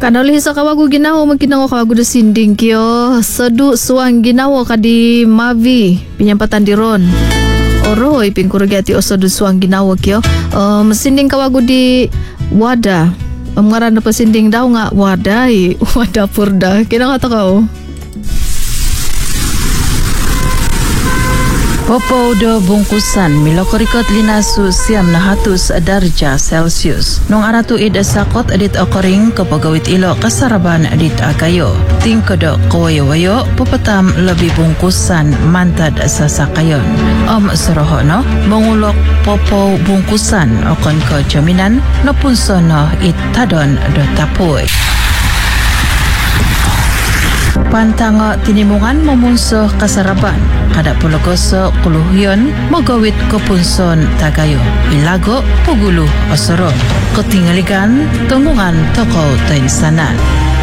Kanoli sa kawagu ginawa magkinawa kawagu da sinding kyo sedu suang ginawa kadi Mavi penyampatan diron. Oroy pingkurugati osedu suang ginawa kyo. Mesinding kawagu di Wada. Mengaran apa sinding daw nga Wadai Wada Purda. Kina kata kau? Popo do bungkusan milokorikot linasu siam na hatus darja Celsius. Nung aratu id sakot adit okoring kapagawit ilo kasaraban adit akayo. Tingkodo kawayo-wayo pupatam lebih bungkusan mantad sa sakayon. Sorohono mengulok popo bungkusan okon ko jaminan no punsono it tadon do tapoy. Pantango tinimungan memunsuh kasaraban kada pulogoso kuluhyon magawit kepunson tagayo ilago pugulu osoro ketinggalikan tunggungan toko tainsanan.